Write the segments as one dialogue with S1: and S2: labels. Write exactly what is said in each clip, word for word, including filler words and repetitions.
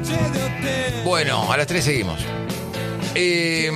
S1: Bueno, a las tres seguimos. Eh,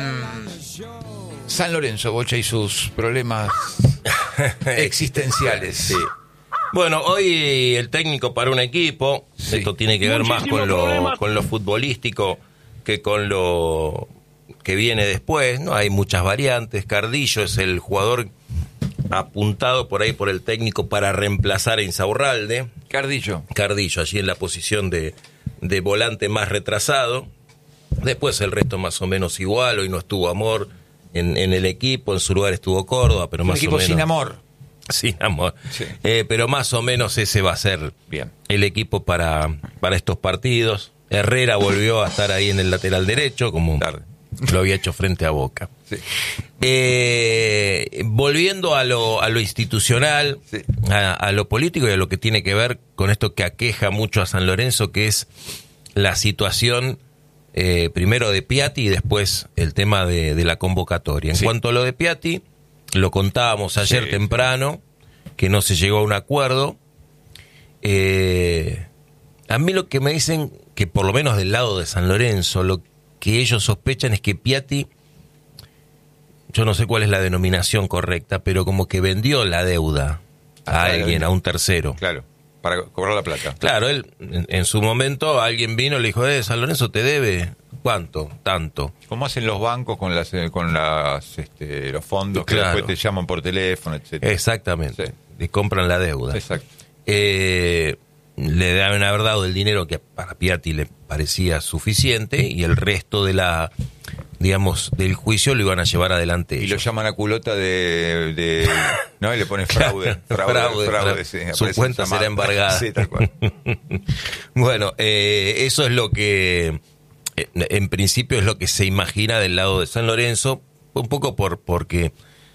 S1: San Lorenzo, Bocha y sus problemas existenciales.
S2: Sí. Bueno, hoy el técnico para un equipo, sí. Esto tiene que ver más con lo, con lo futbolístico que con lo que viene después, ¿no? Hay muchas variantes. Cardillo es el jugador apuntado por ahí por el técnico para reemplazar a Insaurralde.
S1: Cardillo.
S2: Cardillo, allí en la posición de, de volante más retrasado. Después el resto más o menos igual. Hoy no estuvo Amor en, en el equipo, en su lugar estuvo Córdoba, pero
S1: un
S2: más
S1: equipo
S2: o menos
S1: sin amor.
S2: Sin amor.
S1: Sí.
S2: Eh, pero más o menos ese va a ser
S1: Bien.
S2: el equipo para, para estos partidos. Herrera volvió a estar ahí en el lateral derecho, como tarde. Lo había hecho frente a Boca.
S1: Sí.
S2: Eh, volviendo a lo, a lo institucional,
S1: sí.
S2: a, a lo político y a lo que tiene que ver con esto que aqueja mucho a San Lorenzo, que es la situación eh, primero de Piatti y después el tema de, de la convocatoria. En
S1: sí.
S2: cuanto a lo de Piatti, lo contábamos ayer sí, temprano, sí. que no se llegó a un acuerdo. Eh, a mí lo que me dicen, que por lo menos del lado de San Lorenzo, lo que ellos sospechan es que Piatti, yo no sé cuál es la denominación correcta, pero como que vendió la deuda a alguien, a un tercero.
S1: Claro, para cobrar la plata.
S2: Claro, él en, en su momento alguien vino y le dijo, eh, San Lorenzo te debe, ¿cuánto? Tanto.
S1: Como hacen los bancos con las con las este, los fondos que
S2: claro.
S1: después te llaman por teléfono, etcétera.
S2: Exactamente,
S1: sí.
S2: le compran la deuda.
S1: Exacto.
S2: Eh, le deben haber dado el dinero que para Piatti le parecía suficiente y el resto de la, digamos, del juicio lo iban a llevar adelante
S1: y
S2: ellos.
S1: Lo llaman a culota de, de no, y le ponen fraude, fraude, fraude, fraude sí,
S2: su cuenta será embargada.
S1: Sí, tal cual.
S2: Bueno, eh, eso es lo que en principio es lo que se imagina del lado de San Lorenzo, un poco por porque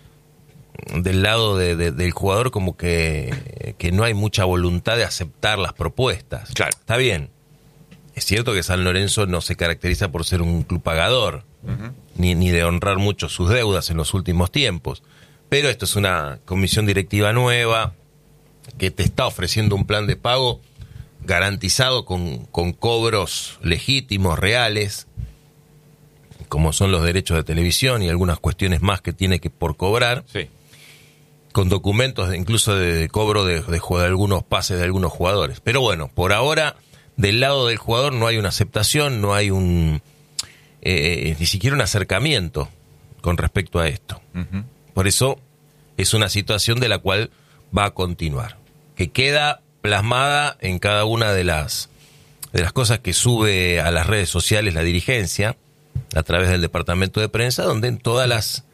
S2: del lado de, de, del jugador como que, que no hay mucha voluntad de aceptar las propuestas.
S1: Claro.
S2: Está bien. Es cierto que San Lorenzo no se caracteriza por ser un club pagador, uh-huh. ni, ni de honrar mucho sus deudas en los últimos tiempos. Pero esto es una comisión directiva nueva que te está ofreciendo un plan de pago garantizado con, con cobros legítimos, reales, como son los derechos de televisión y algunas cuestiones más que tiene que por cobrar.
S1: Sí. Con
S2: documentos de, incluso de, de cobro de, de, de algunos pases de algunos jugadores. Pero bueno, por ahora, del lado del jugador no hay una aceptación, no hay un eh, ni siquiera un acercamiento con respecto a esto. Uh-huh. Por eso es una situación de la cual va a continuar, que queda plasmada en cada una de las de las cosas que sube a las redes sociales la dirigencia a través del departamento de prensa, donde en todas las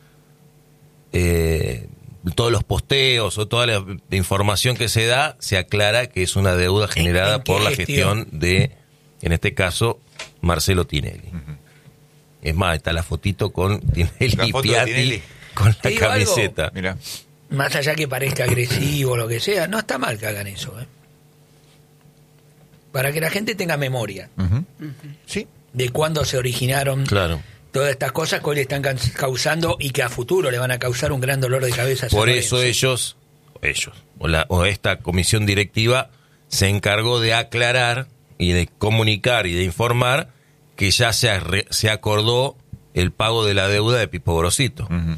S2: eh, todos los posteos o toda la información que se da, se aclara que es una deuda generada ¿En, en por la gestión de, en este caso, Marcelo Tinelli. Uh-huh. Es más, está la fotito con Tinelli y Piatti con la camiseta.
S3: Mira. Más allá que parezca agresivo o lo que sea, no está mal que hagan eso, ¿eh? Para que la gente tenga memoria.
S1: Uh-huh. Uh-huh. Sí.
S3: De cuándo se originaron
S2: claro.
S3: todas estas cosas que hoy le están causando y que a futuro le van a causar un gran dolor de cabeza.
S2: Por eso ellos, ellos o, la, o esta comisión directiva se encargó de aclarar y de comunicar y de informar que ya se, arre, se acordó el pago de la deuda de Pipo Grosito. Uh-huh.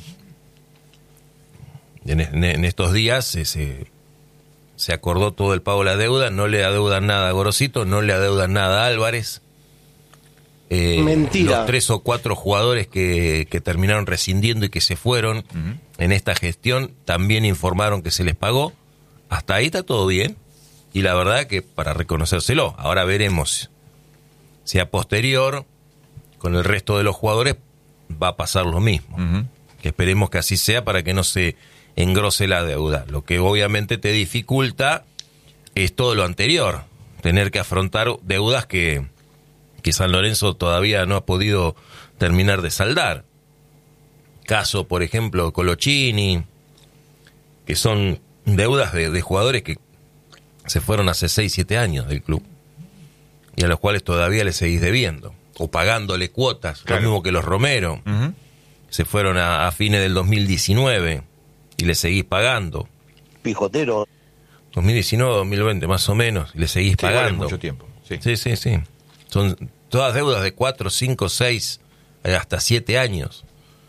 S2: En, en, en estos días se, se, se acordó todo el pago de la deuda, no le adeudan nada a Grosito, no le adeudan nada a Álvarez. Eh,
S4: Mentira.
S2: Los tres o cuatro jugadores que, que terminaron rescindiendo y que se fueron uh-huh. en esta gestión también informaron que se les pagó. Hasta ahí está todo bien. Y la verdad que para reconocérselo. Ahora veremos si a posterior, con el resto de los jugadores, va a pasar lo mismo. Uh-huh. Que esperemos que así sea para que no se engrose la deuda. Lo que obviamente te dificulta es todo lo anterior. Tener que afrontar deudas que... que San Lorenzo todavía no ha podido terminar de saldar. Caso, por ejemplo, Colochini, que son deudas de, de jugadores que se fueron hace seis, siete años del club y a los cuales todavía le seguís debiendo, o pagándole cuotas, claro. Lo mismo que los Romero. Uh-huh. Se fueron a, a fines del dos mil diecinueve y le seguís pagando.
S4: Pijotero.
S2: dos mil diecinueve, dos mil veinte más o menos, y le seguís
S1: sí,
S2: pagando.
S1: Vale mucho tiempo. Sí,
S2: sí, sí. sí. Son todas deudas de cuatro, cinco, seis, hasta siete años.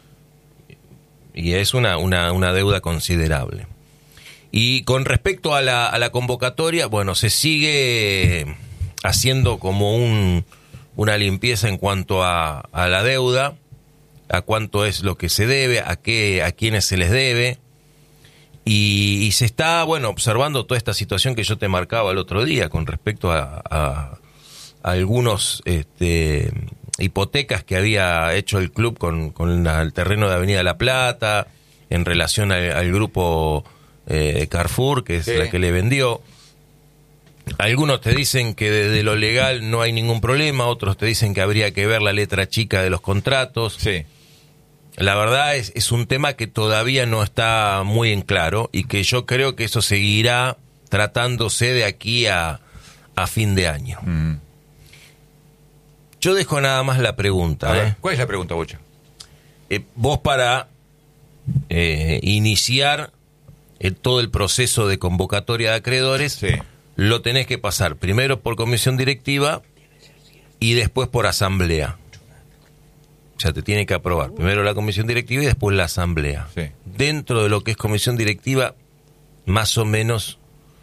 S2: Y es una, una, una deuda considerable. Y con respecto a la, a la convocatoria, bueno, se sigue haciendo como un, una limpieza en cuanto a, a la deuda, a cuánto es lo que se debe, a qué, a quiénes se les debe. Y, y se está, bueno, observando toda esta situación que yo te marcaba el otro día con respecto a, a, a algunos este, hipotecas que había hecho el club con, con la, el terreno de Avenida La Plata en relación al, al grupo eh, Carrefour, que es sí. la que le vendió. Algunos te dicen que desde lo legal no hay ningún problema, otros te dicen que habría que ver la letra chica de los contratos.
S1: Sí.
S2: La verdad es, es un tema que todavía no está muy en claro y que yo creo que eso seguirá tratándose de aquí a, a fin de año. Mm. Yo dejo nada más la pregunta.
S1: A ver,
S2: ¿eh?
S1: ¿Cuál es la pregunta, Bocha?
S2: Eh, vos para eh, iniciar eh, todo el proceso de convocatoria de acreedores,
S1: sí.
S2: lo tenés que pasar primero por comisión directiva y después por asamblea. O sea, te tiene que aprobar primero la comisión directiva y después la asamblea.
S1: Sí.
S2: Dentro de lo que es comisión directiva, más o menos,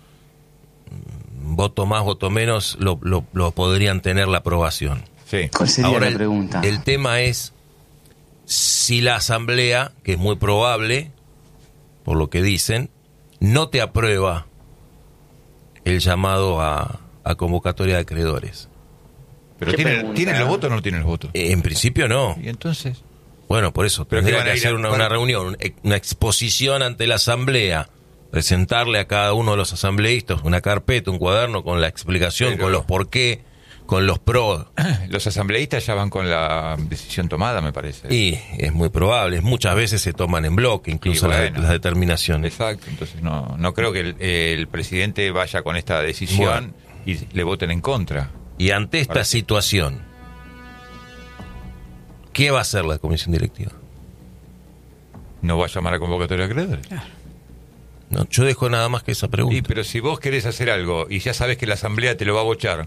S2: voto más, voto menos, lo, lo, lo podrían tener la aprobación.
S1: Sí.
S4: ¿Cuál sería
S2: Ahora,
S4: la pregunta?
S2: El, el tema es si la asamblea, que es muy probable, por lo que dicen, no te aprueba el llamado a, a convocatoria de acreedores.
S1: ¿Pero tienen, ¿tienen los votos o no tienen los votos?
S2: Eh, en principio no.
S1: ¿Y entonces?
S2: Bueno, por eso
S1: Pero
S2: tendría
S1: que
S2: que hacer una, una reunión, una exposición ante la asamblea, presentarle a cada uno de los asambleístas una carpeta, un cuaderno con la explicación,
S1: Pero...
S2: con los por qué, con los pros.
S1: Los asambleístas ya van con la decisión tomada, me parece.
S2: Y es muy probable, muchas veces se toman en bloque, incluso bueno, las, las determinaciones.
S1: Exacto, entonces no, no creo que el, el presidente vaya con esta decisión bueno. y le voten en contra.
S2: Y ante esta Ahora, situación, ¿qué va a hacer la comisión directiva?
S1: ¿No va a llamar a convocatoria de acreedores?
S2: No, yo dejo nada más que esa pregunta.
S1: Sí, pero si vos querés hacer algo y ya sabes que la asamblea te lo va a bochar,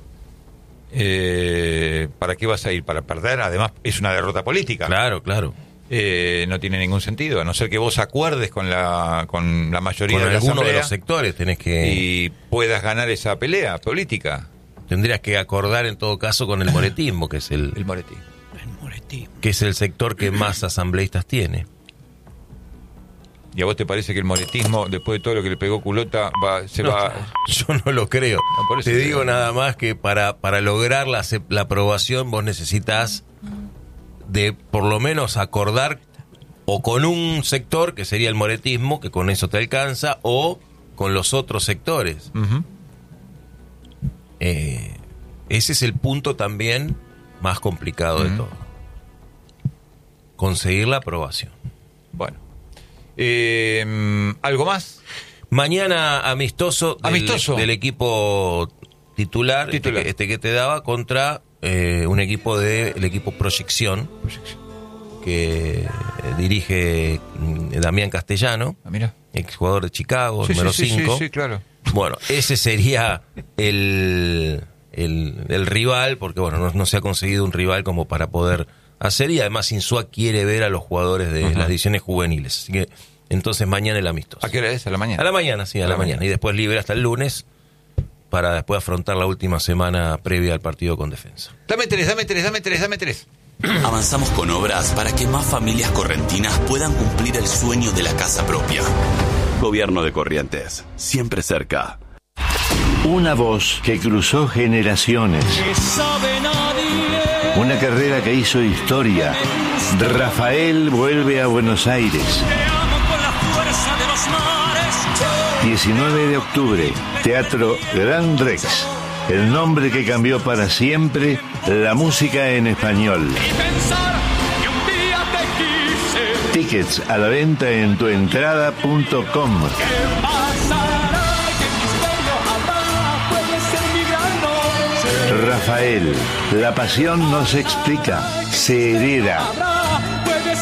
S1: eh, ¿para qué vas a ir? ¿Para perder? Además, es una derrota política.
S2: Claro, claro.
S1: Eh, no tiene ningún sentido, a no ser que vos acuerdes con la con la mayoría
S2: con
S1: de la
S2: alguno
S1: asamblea
S2: de los sectores tenés que
S1: y puedas ganar esa pelea política.
S2: Tendrías que acordar en todo caso con el moretismo, que es el,
S1: el moretismo.
S3: El moretismo.
S2: Que es el sector que más asambleístas tiene.
S1: ¿Y a vos te parece que el moretismo, después de todo lo que le pegó Culota, va, se
S2: no,
S1: va...?
S2: Yo no lo creo. No, te digo creo. nada más que para, para lograr la, la aprobación vos necesitas de por lo menos acordar o con un sector, que sería el moretismo, que con eso te alcanza, o con los otros sectores.
S1: Uh-huh.
S2: Eh, ese es el punto también más complicado uh-huh. de todo. Conseguir la aprobación.
S1: Bueno. Eh, ¿Algo más?
S2: Mañana amistoso del,
S1: amistoso.
S2: del equipo titular,
S1: titular.
S2: Este, este que te daba, contra eh, un equipo de el equipo Proyección,
S1: Proyección.
S2: que eh, dirige Damián Castellano,
S1: ah, mira.
S2: exjugador de Chicago,
S1: sí,
S2: número
S1: sí,
S2: cinco.
S1: Sí, sí, sí, claro.
S2: Bueno, ese sería el, el, el rival, porque bueno, no, no se ha conseguido un rival como para poder hacer, y además Insúa quiere ver a los jugadores de uh-huh. las divisiones juveniles. Así que entonces mañana el amistoso.
S1: ¿A qué hora es? ¿A la mañana?
S2: A la mañana, sí, a, a la, la mañana. mañana. Y después libre hasta el lunes para después afrontar la última semana previa al partido con Defensa.
S1: Dame tres, dame tres, dame tres, dame tres.
S5: Avanzamos con obras para que más familias correntinas puedan cumplir el sueño de la casa propia. Gobierno de Corrientes, siempre cerca.
S6: Una voz que cruzó generaciones. Una carrera que hizo historia. Rafael vuelve a Buenos Aires. diecinueve de octubre, Teatro Gran Rex. El nombre que cambió para siempre la música en español. Tickets a la venta en tuentrada punto com. Rafael, la pasión no se explica, se hereda.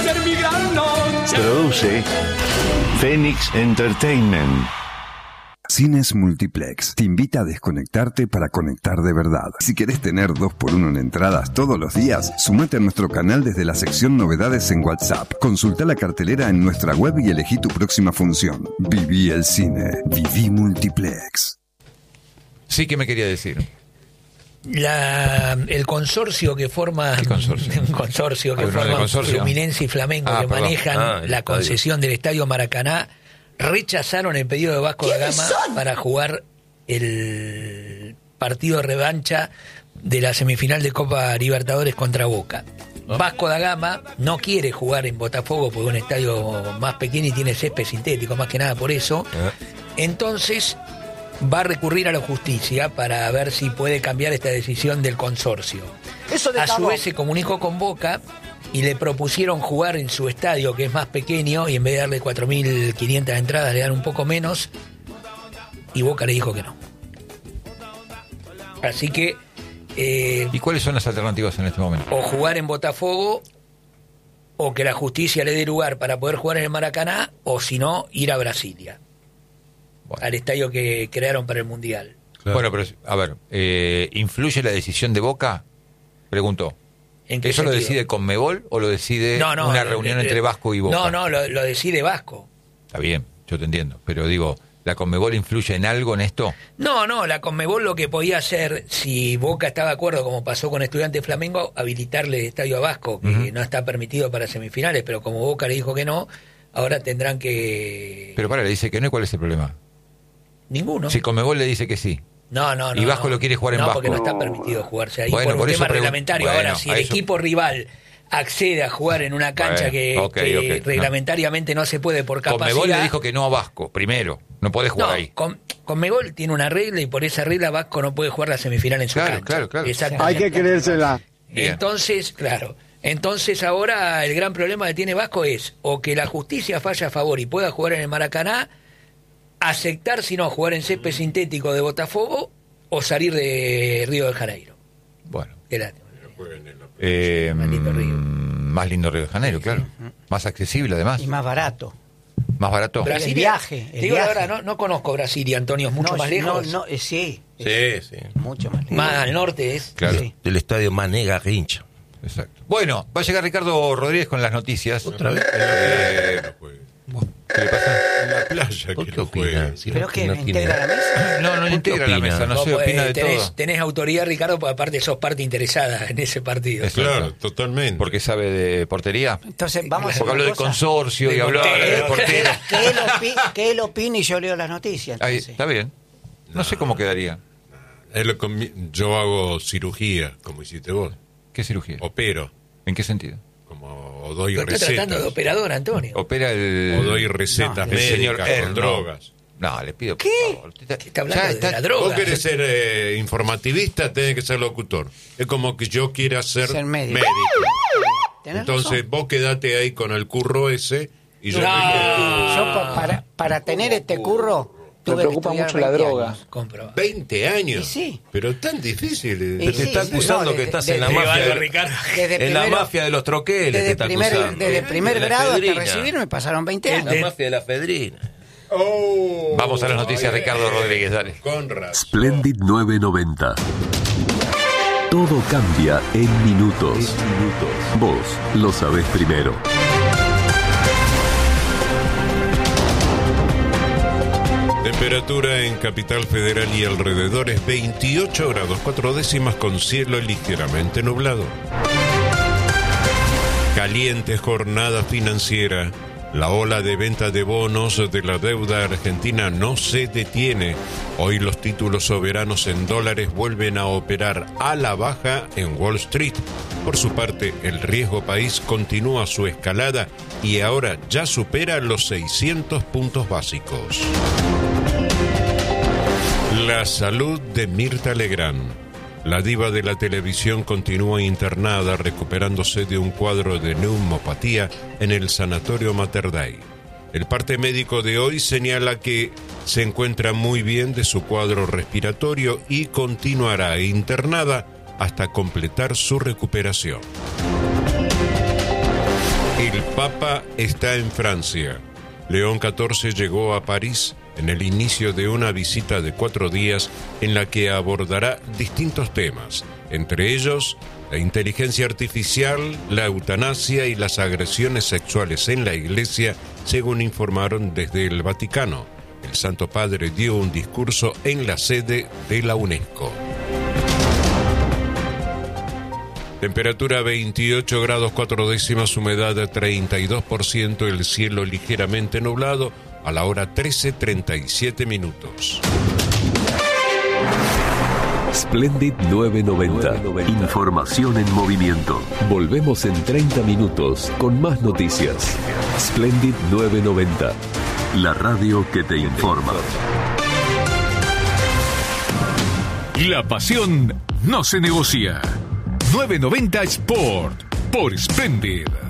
S6: Produce Phoenix Entertainment.
S4: Cines Multiplex te invita a desconectarte para conectar de verdad. Si querés tener dos por uno en entradas todos los días, sumate a nuestro canal desde la sección Novedades en WhatsApp. Consulta la cartelera en nuestra web y elegí tu próxima función. Viví el cine. Viví Multiplex.
S1: Sí, ¿qué me quería decir?
S3: La, el consorcio que forma
S1: ¿Qué consorcio?
S3: un consorcio que
S1: Ah,
S3: forma
S1: consorcio.
S3: Fluminense y Flamengo
S1: Ah,
S3: que
S1: perdón.
S3: manejan
S2: Ah, el
S3: la
S2: estadio.
S3: concesión del Estadio Maracaná rechazaron el pedido de Vasco da Gama para jugar el partido de revancha de la semifinal de Copa Libertadores contra Boca. Vasco da Gama no quiere jugar en Botafogo porque es un estadio más pequeño y tiene césped sintético, más que nada por eso. Entonces va a recurrir a la justicia para ver si puede cambiar esta decisión del consorcio.
S7: Eso de
S3: A su
S7: cagón.
S3: vez se comunicó con Boca y le propusieron jugar en su estadio, que es más pequeño, y en vez de darle cuatro mil quinientas entradas le dan un poco menos, y Boca le dijo que no. Así que eh,
S1: ¿Y cuáles son las alternativas en este momento?
S3: o jugar en Botafogo, o que la justicia le dé lugar para poder jugar en el Maracaná, o si no, ir a Brasilia,
S1: Bueno.
S3: al estadio que crearon para el Mundial.
S2: Claro.
S1: Bueno, pero a ver, eh, ¿influye la decisión de Boca? Preguntó.
S3: ¿En qué
S1: ¿Eso lo
S3: sentido?
S1: decide Conmebol o lo decide
S3: No, no,
S1: una
S3: eh,
S1: reunión
S3: eh,
S1: entre Vasco y Boca?
S3: No, no, lo, lo decide Vasco.
S1: Está bien, yo te entiendo, pero digo, ¿la Conmebol influye en algo en esto?
S3: No, no, la Conmebol lo que podía hacer, si Boca estaba de acuerdo, como pasó con Estudiantes Flamengo, habilitarle el estadio a Vasco, que
S1: Ujú.
S3: no está permitido para semifinales, pero como Boca le dijo que no, ahora tendrán que...
S1: Pero para, le dice que no, ¿y cuál es el problema?
S3: Ninguno.
S1: Si Conmebol le dice que sí.
S3: No, no, no.
S1: Y Vasco
S3: no.
S1: lo quiere jugar en
S3: no,
S1: Vasco.
S3: porque no está permitido jugarse ahí
S1: Bueno,
S3: por un
S1: por eso
S3: tema
S1: pregun-
S3: reglamentario.
S1: bueno,
S3: Ahora, si
S1: a
S3: el
S1: eso-
S3: equipo rival accede a jugar en una cancha
S1: Bueno,
S3: que,
S1: ok,
S3: que
S1: ok,
S3: reglamentariamente no. se puede por capacidad...
S1: Conmebol le dijo que no a Vasco, primero. No podés jugar
S3: No,
S1: ahí.
S3: con, Conmebol tiene una regla y por esa regla Vasco no puede jugar la semifinal en su
S1: Claro,
S3: cancha.
S1: claro, claro.
S3: Exactamente.
S8: Hay que creérsela.
S1: Bien.
S3: Entonces, claro, entonces ahora el gran problema que tiene Vasco es o que la justicia falle a favor y pueda jugar en el Maracaná, aceptar si no jugar en césped sintético de Botafogo o salir de Río de Janeiro.
S1: Bueno.
S3: Qué lástima.
S1: Eh,
S3: Más lindo Río.
S1: mm, Más lindo Río de Janeiro, claro. Más accesible además.
S7: Y más barato.
S1: Más barato.
S7: Bra- El viaje, el
S3: Te digo la
S7: viaje.
S3: verdad, no, no conozco Brasilia, Antonio, es mucho
S7: No,
S3: más
S7: no,
S3: lejos.
S7: No, eh, sí.
S2: Sí, sí.
S7: Mucho más lejos.
S3: Más al norte es.
S1: Claro.
S7: Sí.
S2: Del estadio Mané Garrincha.
S1: Exacto. Bueno, va a llegar Ricardo Rodríguez con las noticias.
S2: ¿Otra vez?
S1: Eh, ¿Qué le pasa?
S9: En la playa
S2: ¿Por
S9: que
S2: qué
S9: no
S2: opina?
S9: juega.
S2: Si
S7: ¿Pero
S2: no-
S7: qué?
S2: no
S7: ¿Me
S2: tiene-
S7: integra la mesa?
S1: No, no
S2: ¿Por
S1: le
S2: qué
S1: integra la
S2: opina?
S1: mesa, no
S3: Vos
S1: se
S3: podés-
S1: opina de
S3: tenés,
S1: todo.
S3: tenés autoridad, Ricardo, porque aparte sos parte interesada en ese partido.
S1: Es-
S9: Claro, totalmente.
S1: Porque sabe de portería.
S7: Entonces, vamos a hacer
S1: Porque habló
S7: una
S1: de
S7: cosa.
S1: consorcio y
S3: De
S1: habló
S3: portero.
S1: de portero.
S7: Que él, opi- que él opine y yo leo las noticias.
S1: Ahí,
S7: entonces.
S1: está bien. No sé cómo quedaría.
S9: Es lo que- Yo hago cirugía, como hiciste vos.
S1: ¿Qué cirugía?
S9: Opero,
S1: ¿En qué sentido?
S9: como o doy
S3: Lo está tratando de
S9: recetas.
S3: operador, Antonio.
S1: Opera el...
S9: O doy recetas
S1: el señor
S9: médicas con
S1: Erno.
S9: drogas.
S1: No, le pido por
S7: ¿Qué?
S1: favor.
S3: ¿Qué está hablando
S1: Ya
S3: de
S1: está-
S3: la droga?
S9: Vos querés ser eh, informativista, tenés que ser locutor. Es como que yo quiera ser,
S7: Ser médico. ¿Tenés
S9: Entonces
S7: razón?
S9: vos quedate ahí con el curro ese y yo
S3: No.
S9: me
S7: Yo pa- para, para tener este curro tuve que
S8: preocupa
S7: estudiar
S8: mucho la
S7: veinte
S8: droga.
S7: años.
S3: Compro.
S9: veinte años.
S7: Y sí.
S9: Pero tan difícil.
S7: Y
S2: Pero te
S7: sí,
S2: está
S7: sí,
S2: acusando
S7: no,
S2: que
S7: desde-
S2: estás en la
S7: desde-
S2: mafia.
S3: Rivaldo,
S2: de-
S3: Ricardo.
S7: Desde
S2: En la
S7: primero-
S2: mafia de los troqueles te
S7: Desde,
S2: está
S7: primer,
S2: acusando.
S7: desde primer
S2: De la
S7: grado hasta
S2: efedrina.
S7: recibir me pasaron veinte
S3: El
S7: años.
S2: La mafia de la efedrina.
S9: Oh,
S1: Vamos a las noticias,
S9: ay,
S1: Ricardo Rodríguez, dale.
S9: Con razón.
S10: Splendid nueve noventa. Todo cambia en minutos. Vos lo sabés primero.
S9: Temperatura en Capital Federal y alrededores veintiocho grados cuatro décimas con cielo ligeramente nublado. Caliente jornada financiera. La ola de venta de bonos de la deuda argentina no se detiene. Hoy los títulos soberanos en dólares vuelven a operar a la baja en Wall Street. Por su parte, el riesgo país continúa su escalada y ahora ya supera los seiscientos puntos básicos. La salud de Mirta Legrand. La diva de la televisión continúa internada recuperándose de un cuadro de neumopatía en el Sanatorio Mater Dei. El parte médico de hoy señala que se encuentra muy bien de su cuadro respiratorio y continuará internada hasta completar su recuperación. El Papa está en Francia. León catorce llegó a París en el inicio de una visita de cuatro días en la que abordará distintos temas, entre ellos la inteligencia artificial, la eutanasia y las agresiones sexuales en la Iglesia, según informaron desde el Vaticano. El Santo Padre dio un discurso en la sede de la UNESCO. Temperatura veintiocho grados cuatro décimas, humedad treinta y dos por ciento, el cielo ligeramente nublado, a la hora trece treinta y siete minutos.
S10: Splendid novecientos noventa. Información en movimiento. Volvemos en treinta minutos con más noticias. Splendid novecientos noventa. La radio que te informa.
S8: La pasión no se negocia. novecientos noventa Sport por Splendid.